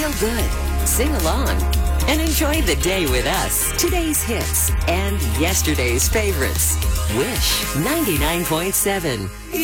feel good, sing along, and enjoy the day with us. Today's hits and yesterday's favorites. Wish 99.7.